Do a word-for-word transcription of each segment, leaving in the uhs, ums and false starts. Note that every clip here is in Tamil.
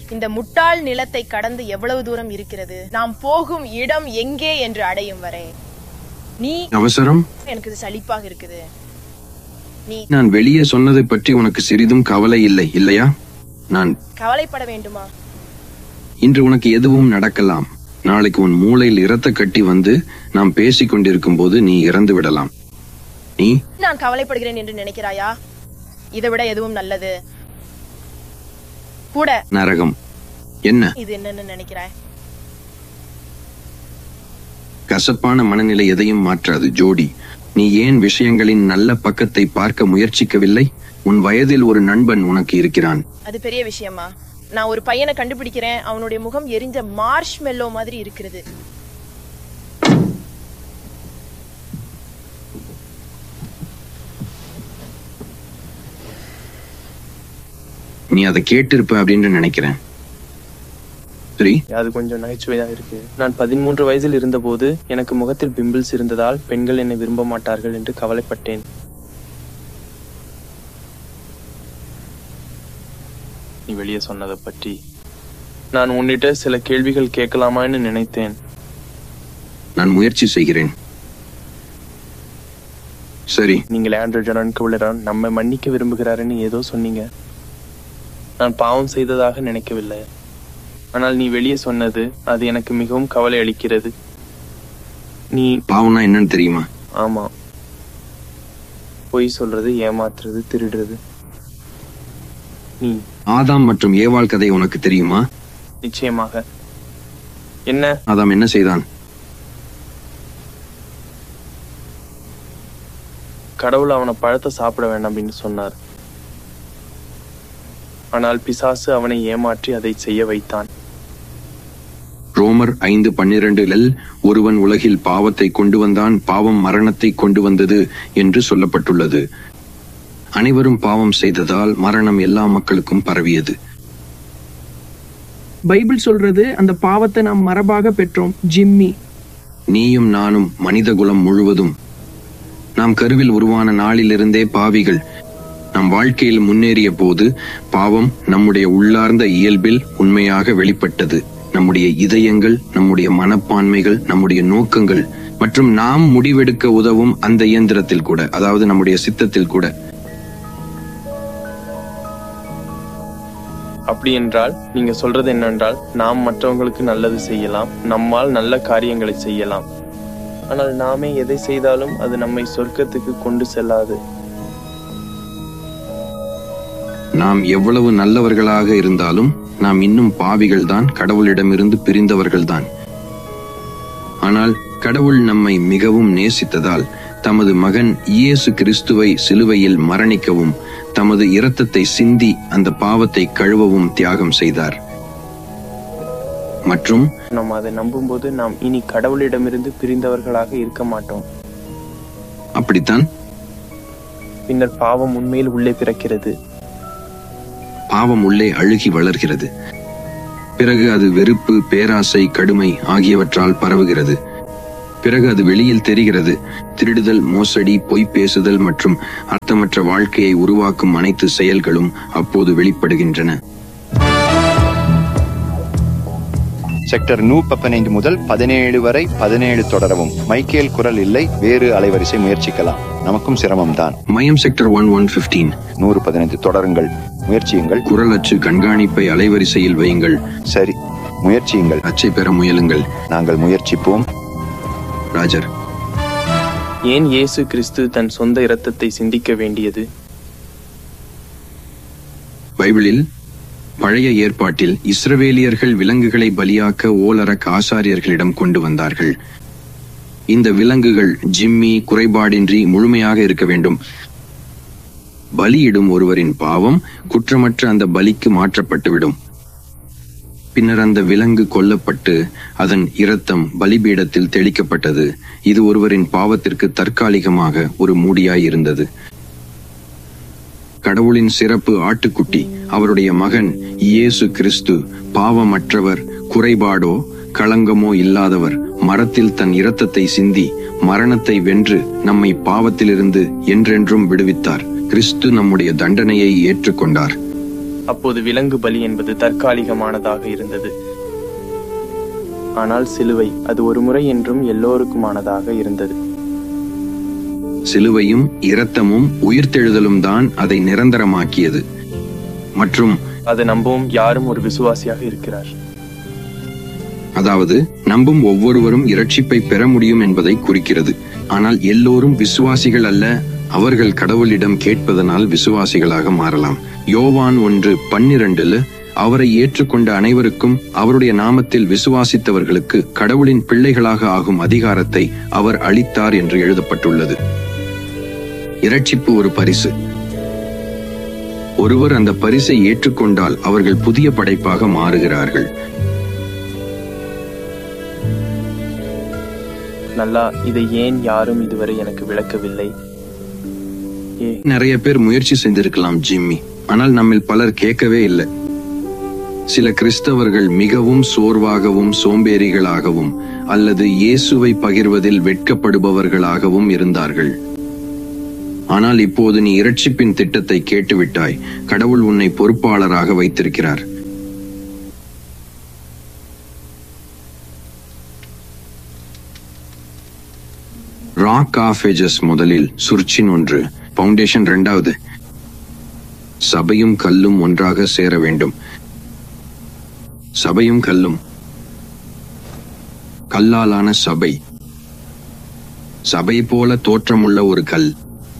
இந்த முட்டாள் நிலத்தை கடந்து எவ்வளவு தூரம் இருக்கிறது? நாம் போகும் இடம் எங்கே என்று அடையும் வரை நீ அவசரம். எனக்கு இது சலிப்பாக இருக்குது. நீ நான் வெளியே சொன்னதை பற்றி உனக்கு சிறிதும் கவலை இல்லை இல்லையா? நான் கவலைப்பட வேண்டுமா? இன்று உனக்கு எதுவும் நடக்கலாம். நாளைக்கு உன் மூளையில் இரத்த கட்டி வந்து நாம் பேசிக் கொண்டிருக்கும் போது நீ இறந்து விடலாம். நீ நான் கவலைப்படுகிறேன் என்று நினைக்கிறாயா? இதை விட எதுவும் நல்லது கூட நரகம். என்ன இது? என்னன்னு நினைக்கிறாய்? கசப்பான மனநிலை எதையும் மாற்றாது ஜோடி. நீ ஏன் விஷயங்களின் நல்ல பக்கத்தை பார்க்க முயற்சிக்கவில்லை? உன் வயதில் ஒரு நண்பன் உனக்கு இருக்கிறான். அது பெரிய விஷயமா? நான் ஒரு பையனை கண்டுபிடிக்கிறேன். அவனுடைய முகம் எரிஞ்ச மார்ஷ் மெல்லோ மாதிரி இருக்கிறது. நீ அதை கேட்டிருப்ப அப்படின்னு நினைக்கிறேன். சரி, அது கொஞ்சம் நகைச்சுவையா இருக்கு. நான் பதிமூன்று வயதில் இருந்த போது எனக்கு முகத்தில் பிம்பிள்ஸ் இருந்ததால் பெண்கள் என்னை விரும்ப மாட்டார்கள் என்று கவலைப்பட்டேன். நீ வெளியே சொன்னதை பற்றி நான் உன்னிட்ட சில கேள்விகள் கேட்கலாமான்னு நினைத்தேன். நான் முயற்சி செய்கிறேன். சரி, நீங்கள் ஆண்ட்ரூ ஜனன்கவுலரான் நம்மை மன்னிக்க விரும்புகிறாருன்னு ஏதோ சொன்னீங்க. நான் பாவம் செய்ததாக நினைக்கவில்லை. ஆனால் நீ வெளியே சொன்னது அது எனக்கு மிகவும் கவலை அளிக்கிறது. நீ பாவம்னா என்னன்னு தெரியுமா? ஆமா, பொய் சொல்றது, ஏமாத்துறது, திருடுறது. நீ ஆதாம் மற்றும் ஏவாள் கதை உனக்கு தெரியுமா? நிச்சயமாக. என்ன? ஆதாம் என்ன செய்தான்? கடவுள் அவனை பழத்தை சாப்பிட வேண்டாம் அப்படின்னு சொன்னார். ஆனால் பிசாசு அவனை ஏமாற்றி அதை செய்ய வைத்தான். ரோமர் ஐந்து பன்னிரண்டில் ஒருவன் உலகில் பாவத்தை கொண்டு வந்தான், பாவம் மரணத்தை கொண்டு வந்தது என்று சொல்லப்பட்டுள்ளது. அனைவரும் பாவம் செய்ததால் மரணம் எல்லா மக்களுக்கும் பரவியது. பைபிள் சொல்றது அந்த பாவத்தை நாம் மரபாக பெற்றோம். ஜிம்மி, நீயும் நானும் மனித குலம் முழுவதும் நாம் கருவில் உருவான நாளிலிருந்தே பாவிகள். நம் வாழ்க்கையில் முன்னேறிய போது பாவம் நம்முடைய உள்ளார்ந்த இயல்பில் உண்மையாக வெளிப்பட்டது. நம்முடைய இதயங்கள், நம்முடைய மனப்பான்மைகள், நம்முடைய நோக்கங்கள் மற்றும் நாம் முடிவெடுக்க உதவும் அந்த இயந்திரத்தில் கூட, அதாவது நம்முடைய சித்தத்தில் கூட. அப்படி என்றால் நீங்க சொல்றது என்னென்றால் நாம் மற்றவங்களுக்கு நல்லது செய்யலாம், நம்மால் நல்ல காரியங்களை செய்யலாம். ஆனால் நாமே எதை செய்தாலும் அது நம்மை சொர்க்கத்துக்கு கொண்டு செல்லாது. நாம் எவ்வளவு நல்லவர்களாக இருந்தாலும் நாம் இன்னும் பாவிகள்தான், கடவுளிடமிருந்து பிரிந்தவர்கள்தான். ஆனால் கடவுள் நம்மை மிகவும் நேசித்ததால் தமது மகன் இயேசு கிறிஸ்துவை சிலுவையில் மரணிக்கவும் தமது இரத்தத்தை சிந்தி அந்த பாவத்தை கழுவவும் தியாகம் செய்தார். மற்றும் நாம் அதை நம்பும்போது நாம் இனி கடவுளிடமிருந்து பிரிந்தவர்களாக இருக்க மாட்டோம். அப்படித்தான். பின்னர் பாவம் உண்மையில் உள்ளே பிறக்கிறது. பாவம் உள்ளே அழுகி வளர்கிறது. பிறகு அது வெறுப்பு, பேராசை, கடுமை ஆகியவற்றால் பரவுகிறது. பிறகு அது வெளியில் தெரிகிறது. திருடுதல், மோசடி, பொய் பேசுதல் மற்றும் அர்த்தமற்ற வாழ்க்கையை உருவாக்கும் அனைத்து செயல்களும் அப்போது வெளிப்படுகின்றன. செக்டர் நூற்று பதினைந்து முதல் பதினேழு வரை பதினேழு தொடரவும். மைக்கேல் குரல் இல்லை, வேறு அலைவரிசை முயற்சிக்கலாம். நமக்கும் சிரமம் தான். மயம் செக்டர் ஒன் ஒன் பிப்டீன் நூறு பதினைந்து தொடருங்கள், முயற்சியுங்கள். குரல் அச்சு கண்காணிப்பை அலைவரிசையில் வையுங்கள். சரி, முயற்சியுங்கள். அச்சை பெற முயலுங்கள். நாங்கள் முயற்சிப்போம். ராஜர், ஏன் இயேசு கிறிஸ்து தன் சொந்த இரத்தத்தை சிந்திக்க வேண்டியது? பைபிளில் பழைய ஏற்பாட்டில் இஸ்ரவேலியர்கள் விலங்குகளை பலியாக்க ஓலரக் ஆசாரியர்களிடம் கொண்டு வந்தார்கள். இந்த விலங்குகள் ஜிம்மி குறைபாடின்றி முழுமையாக இருக்க வேண்டும். பலியிடும் ஒருவரின் பாவம் குற்றமற்ற அந்த பலிக்கு மாற்றப்பட்டுவிடும். பின்னர் அந்த விலங்கு கொல்லப்பட்டு அதன் இரத்தம் பலிபீடத்தில் தெளிக்கப்பட்டது. இது ஒருவரின் பாவத்திற்கு தற்காலிகமாக ஒரு மூடியாய் இருந்தது. கடவுளின் சிறப்பு ஆட்டுக்குட்டி, அவருடைய மகன் இயேசு கிறிஸ்து, பாவமற்றவர், குறைபாடோ களங்கமோ இல்லாதவர், மரத்தில் தன் இரத்தத்தை சிந்தி மரணத்தை வென்று நம்மை பாவத்திலிருந்து என்றென்றும் விடுவித்தார். கிறிஸ்து நம்முடைய தண்டனையை ஏற்றுக்கொண்டார். அப்போது விலங்கு பலி என்பது தற்காலிகமானதாக இருந்தது. ஆனால் சிலுவை அது ஒரு முறை என்றும் எல்லோருக்குமானதாக இருந்தது. சிலுவையும் இரத்தமும் உயிர்த்தெழுதலும் தான் அதை நிரந்தரமாக்கியது. மற்றும் அதை நம்பவும் யாரும் ஒரு விசுவாசியாக இருக்கிறார். அதாவது நம்பும் ஒவ்வொருவரும் இரட்சிப்பை பெற முடியும் என்பதை குறிக்கிறது. ஆனால் எல்லோரும் விசுவாசிகள் அல்ல. அவர்கள் கடவுளிடம் கேட்பதனால் விசுவாசிகளாக மாறலாம். யோவான் ஒன்று பன்னிரண்டுல அவரை ஏற்றுக்கொண்ட அனைவருக்கும் அவருடைய நாமத்தில் விசுவாசித்தவர்களுக்கு கடவுளின் பிள்ளைகளாக ஆகும் அதிகாரத்தை அவர் அளித்தார் என்று எழுதப்பட்டுள்ளது. இரட்சிப்பு ஒரு பரிசு. ஒருவர் அந்த பரிசை ஏற்றுக்கொண்டால் அவர்கள் புதிய படைப்பாக மாறுகிறார்கள். நல்லா, இதை ஏன் யாரும் இதுவரை எனக்கு விளக்கவில்லை? நிறைய பேர் முயற்சி செய்திருக்கலாம் ஜிம்மி, ஆனால் நம்மில் பலர் கேட்கவே இல்லை. சில கிறிஸ்தவர்கள் மிகவும் சோர்வாகவும் சோம்பேறிகளாகவும் அல்லது இயேசுவை பகிர்வதில் வெட்கப்படுபவர்களாகவும் இருந்தார்கள். ஆனால் இப்போது நீ இரட்சிப்பின் திட்டத்தை கேட்டுவிட்டாய். கடவுள் உன்னை பொறுப்பாளராக வைத்திருக்கிறார். ராக் ஆஃப் ஏஜஸ் முதலில், சுர்ச்சின் ஒன்று, பவுண்டேஷன் இரண்டாவது. சபையும் கல்லும் ஒன்றாக சேர வேண்டும். சபையும் கல்லும். கல்லாலான சபை. சபை போல தோற்றமுள்ள ஒரு கல்.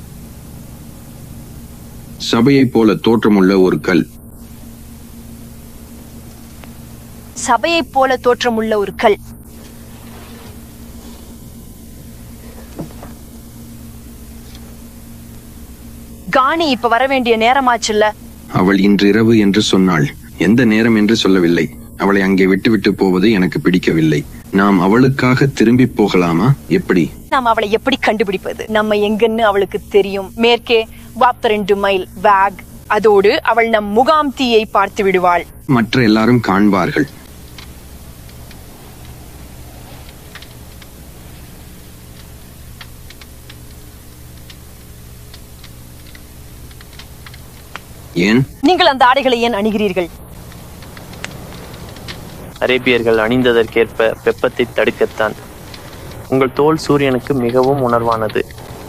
சபையை போல தோற்றமுள்ள ஒரு கல். சபையை போல தோற்றமுள்ள ஒரு கல். காணி இப்ப வர வேண்டிய நேரமாச்சுல்ல. அவள் இன்றிரவு என்று சொன்னாள். எந்த நேரம் என்று சொல்லவில்லை. அவளை அங்கே விட்டு விட்டு போவது எனக்கு பிடிக்கவில்லை. நாம் அவளுக்காக திரும்பி போகலாமா? எப்படி? நாம் அவளை எப்படி கண்டுபிடிப்பது? நம்ம எங்கன்னு அவளுக்கு தெரியும். மேற்கே வாப்தரெண்டு மைல் வேக். அதோடு அவள் நம் முகாம் தீயை பார்த்து விடுவாள். மற்ற எல்லாரும் காண்பார்கள். ஏன் நீங்கள் அந்த ஆடைகளை ஏன் அணிகிறீர்கள்? அரேபியர்கள் அணிந்ததற்கேற்ப வெப்பத்தை தடுக்கத்தான். உங்கள் தோல் சூரியனுக்கு மிகவும் உணர்வானது.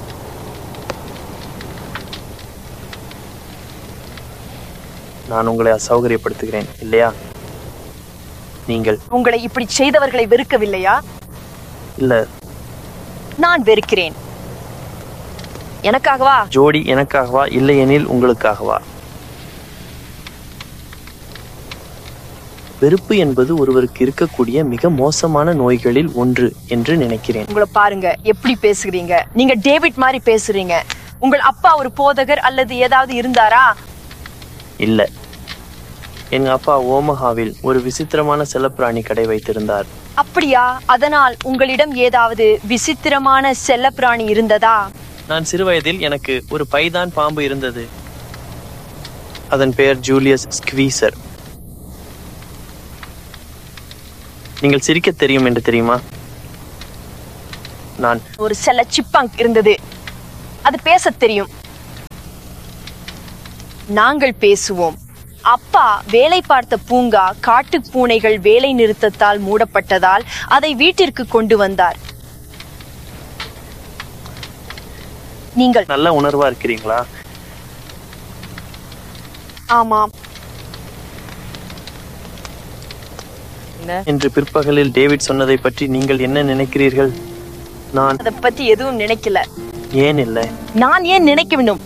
நான் உங்களை அசௌகரியப்படுத்துகிறேன் இல்லையா? நீங்கள் உங்களை இப்படி செய்தவர்களை வெறுக்கவில்லையா? இல்ல, நான் வெறுக்கிறேன். எனக்காகவா? ஜோடி எனக்காகவா, இல்லையெனில் உங்களுக்காகவா? வெறுப்பு என்பது ஒருவருக்கு இருக்கக்கூடிய மிக மோசமான நோய்களில் ஒன்று என்று நினைக்கிறேன். உங்களை பாருங்க எப்படி பேசுறீங்க. நீங்க டேவிட் மாதிரி பேசுறீங்க. உங்கள் அப்பா ஒரு போதகர் அல்லது ஏதாவது இருந்தாரா? இல்ல, எங்க அப்பா ஓமஹாவில் ஒரு விசித்திரமான செல்லப்பிராணி கடை வைத்திருந்தார். அப்படியா? அதனால் உங்களிடம் ஏதாவது விசித்திரமான செல்லப்பிராணி இருந்ததா? நான் சிறுவயதில் எனக்கு ஒரு பைதான் பாம்பு இருந்தது. அதன் பெயர் ஜூலியஸ் ஸ்குவீசர். நீங்கள் சிரிக்க தெரியும் என்று தெரியுமா? நான் ஒரு செல்ல சிப்பங்க் இருந்தது. அது பேச தெரியும். நாங்கள் பேசுவோம். அப்பா வேலை பார்த்த பூங்கா காட்டு பூனைகள் வேலை நிறுத்தத்தால் மூடப்பட்டதால் அதை வீட்டிற்கு கொண்டு வந்தார். நீங்கள் நல்ல உணர்வா இருக்கிறீங்களா? ஆமாம். இன்று பிற்பகலில் டேவிட் சொன்னதை பற்றி நீங்கள் என்ன நினைக்கிறீர்கள்? நான் அதை பத்தி எதுவும் நினைக்கல. ஏன் இல்லை? நான் ஏன் நினைக்க வேண்டும்?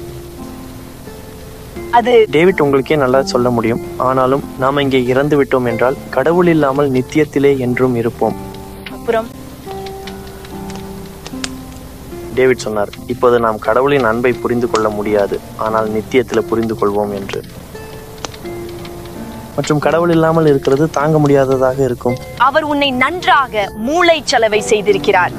அது டேவிட் உங்களுக்கே நல்லா சொல்ல முடியும். ஆனாலும் நாம் இங்கே இறந்து விட்டோம் என்றால் கடவுள் இல்லாமல் நித்தியத்திலே என்றும் இருப்போம். அப்புறம் டேவிட் சொன்னார், இப்போது நாம் கடவுளின் அன்பை புரிந்து கொள்ள முடியாது, ஆனால் நித்தியத்தில் புரிந்து கொள்வோம் என்று. மற்றும் கடவுள் இல்லாமல் இருக்கிறது தாங்க முடியாததாக இருக்கும். அவர் உன்னை நன்றாக மூளை செலவை செய்திருக்கிறார்.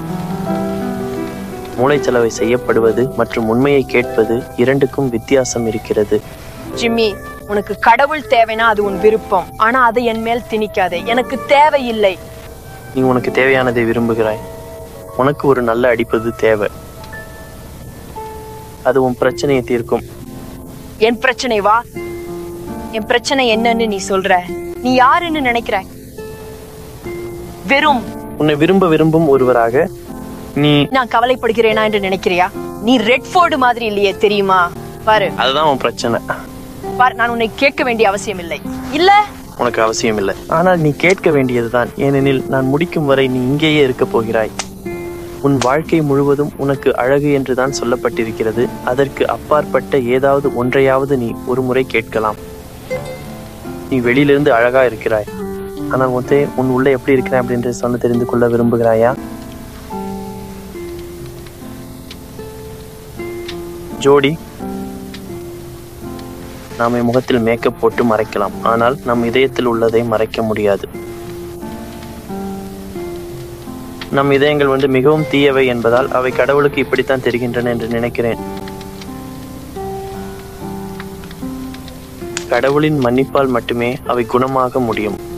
மூளைச்சலவை செய்யப்படுவது மற்றும் உண்மையை கேட்பது இரண்டுக்கும் வித்தியாசம் இருக்கிறது. ஜிம்மி, உனக்கு கடவுள் தேவைனா அது உன் விருப்பம். ஆனா அதை என் மேல் திணிக்காதே. எனக்கு தேவையில்லை. நீ உனக்கு தேவையானதை விரும்புகிறாய். உனக்கு ஒரு நல்ல அடிப்பது தேவை. அது உன் பிரச்சனையை தீர்க்கும். என் பிரச்சனை வா. என் பிரச்சனை என்னன்னு நீ சொல்ற? நீ யாருன்னு நினைக்கிற? வெறும் உன்னை விரும்ப விரும்பும் ஒருவராக நீ. நான் கவலைப்படுகிறேனா என்று நினைக்கிறியா? நீ ரெட்ஃபோர்டு மாதிரி இல்லையே, தெரியுமா? பாரு, அதுதான் உன் பிரச்சனை. பாரு, நான் உன்னை கேட்க வேண்டிய அவசியம் இல்லை. இல்ல, உனக்கு அவசியம் இல்லை. ஆனால் நீ கேட்க வேண்டியதுதான். ஏனெனில் நான் முடிக்கும் வரை நீ இங்கேயே இருக்க போகிறாய். உன் வாழ்க்கை முழுவதும் உனக்கு அழகு என்றுதான் சொல்லப்பட்டிருக்கிறது. அதற்கு அப்பாற்பட்ட ஏதாவது ஒன்றையாவது நீ ஒரு முறை கேட்கலாம். நீ வெளியிலிருந்து அழகா இருக்கிறாய், ஆனால் முத்தே உன் உள்ள எப்படி இருக்கிறாய் அப்படின்ற சொன்ன தெரிந்து கொள்ள விரும்புகிறாயா? ஜோடி, நாம முகத்தில் மேக்கப் போட்டு மறைக்கலாம், ஆனால் நம் இதயத்தில் உள்ளதை மறைக்க முடியாது. நம் இதயங்கள் வந்து மிகவும் தீயவை என்பதால் அவை கடவுளுக்கு இப்படித்தான் தெரிகின்றன என்று நினைக்கிறேன். கடவுளின் மன்னிப்பால் மட்டுமே அவை குணமாக முடியும்.